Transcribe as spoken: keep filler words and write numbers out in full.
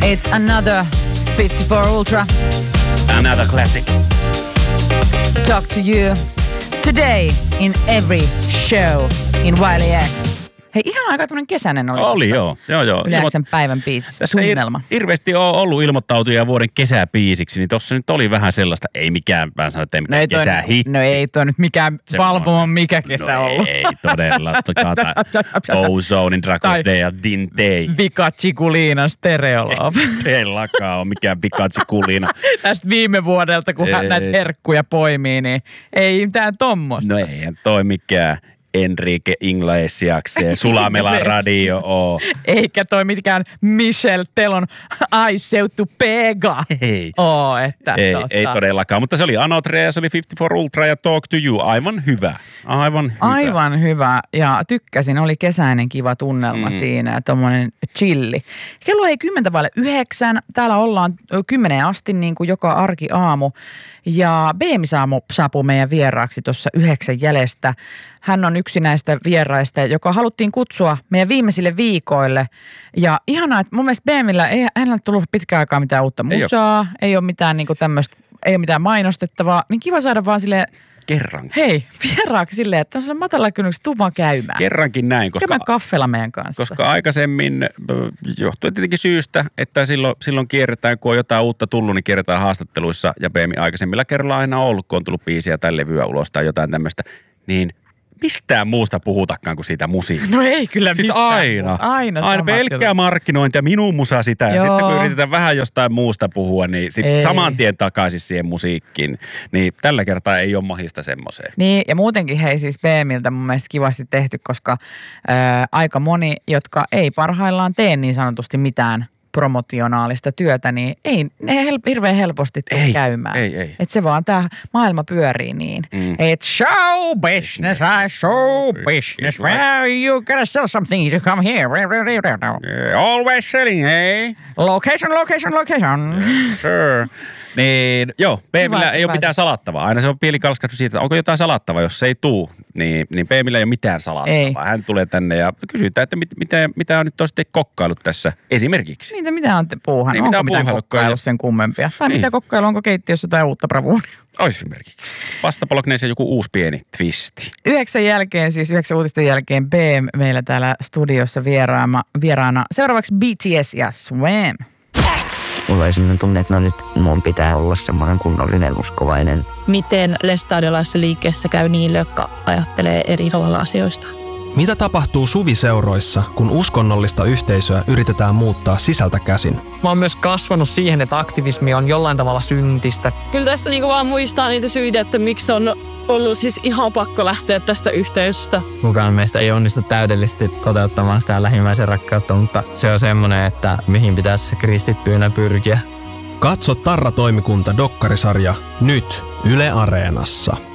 It's another fifty-four Ultra. Another classic. Talk to you today in every show in Wiley X. Hei, ihan aika tämmönen kesäinen oli. Oli joo, joo, joo. Yle X:n päivän biisistä, tässä tunnelma. Tässä ei hirveästi ole ollut ilmoittautuja vuoden kesäbiisiksi, niin tossa nyt oli vähän sellaista, ei mikään, mä sanon, että ei mikään no kesähitti. No ei toi nyt mikään valvomaan mikä kesä no ollut. ei todella. Ozonein, Dragon's Day ja Din Day. Vika Chikulina Stereolab. Ei todellakaan ole mikään Vika Chikulina. Tästä viime vuodelta, kun hän näitä herkkuja poimii, niin ei mitään tommosta. No eihän toi mikään Enrique Iglesias ja Sulamelan radio oo. Eikä toi mikään Michel Telon I Seutu Pega. Ei. Oo, että ei, tota. ei todellakaan, mutta se oli Anotre ja se oli fifty-four Ultra ja Talk to You. Aivan hyvä. Aivan hyvä. Aivan hyvä. Ja tykkäsin, oli kesäinen kiva tunnelma mm. siinä ja tommonen chilli. Kello ei kymmentä vaille yhdeksän. Täällä ollaan kymmeneen asti niin kuin joka arki aamu. Ja Beemi saapuu meidän vieraaksi tuossa yhdeksän jäljestä. Hän on yksi näistä vieraista, joka haluttiin kutsua meidän viimeisille viikoille. Ja ihanaa, että mun mielestä Beemillä ei hänellä tullut pitkään aikaa mitään uutta musaa, ei, ei ole mitään niinku tämmöistä, ei ole mitään mainostettavaa. Niin kiva saada vaan silleen, kerran. Hei, vieraaksi silleen, että on sellainen matala kynnyksessä, tuu vaan käymään. Kerrankin näin. Koska, käymään kaffella meidän kanssa. Koska aikaisemmin, johtuen tietenkin syystä, että silloin, silloin kierretään, kun on jotain uutta tullut, niin kierretään haastatteluissa. Ja Beemi aikaisemmilla kerralla aina ollut, kun on tullut biisiä tai levyä ulos tai jotain tämmöistä, niin mistään muusta puhutakaan kuin siitä musiikista. No ei kyllä siis mistään. aina. Aina, aina pelkkää markkinointia, minun musa sitä. Ja sitten kun yritetään vähän jostain muusta puhua, niin sitten saman tien takaisin siihen musiikkiin. Niin tällä kertaa ei ole mahista semmoiseen. Niin, ja muutenkin hei siis Beemiltä mun mielestä kivasti tehty, koska ää, aika moni, jotka ei parhaillaan tee niin sanotusti mitään promotionaalista työtä, niin ei ne hel- hirveän helposti tule ei, käymään. Ei, ei. Että se vaan tää maailma pyörii niin. Mm. It's show business, I show business. Well, you gotta sell something to come here. Yeah, always selling, hey? Location, location, location. Yeah, sure. Niin, joo, Beemillä ei ole mitään salattavaa. Aina se on pieni kalskahdu siitä, että onko jotain salattavaa, jos se ei tuu. Niin, niin Beemillä ei ole mitään salattavaa. Ei. Hän tulee tänne ja kysytään, että mit, mitä, mitä on nyt sitten kokkailut tässä esimerkiksi. Niitä mitä on kokkailut? Niin, onko mitään kokkailu sen kummempia? Tai niin. Mitä kokkailu, onko keittiössä jotain uutta bravuunia? Esimerkiksi. Vastapolokneissa joku uusi pieni twisti. Yhdeksän jälkeen, siis yhdeksän uutisten jälkeen Beem meillä täällä studiossa vieraana. vieraana. Seuraavaksi B T S ja Swam. Mulla oli sellainen tunne, että, no, että mun pitää olla semmoinen kunnollinen uskovainen. Miten lestadiolaisessa liikkeessä käy niille, jotka ajattelee eri tavalla asioista? Mitä tapahtuu suviseuroissa, kun uskonnollista yhteisöä yritetään muuttaa sisältä käsin? Mä oon myös kasvanut siihen, että aktivismi on jollain tavalla syntistä. Kyllä tässä niinku vaan muistaa niitä syitä, että miksi on ollut siis ihan pakko lähteä tästä yhteisöstä. Kukaan meistä ei onnistu täydellisesti toteuttamaan sitä lähimmäisen rakkautta, mutta se on semmoinen, että mihin pitäisi kristittyinä pyrkiä. Katso Tarra-toimikunta-dokkarisarja nyt Yle Areenassa.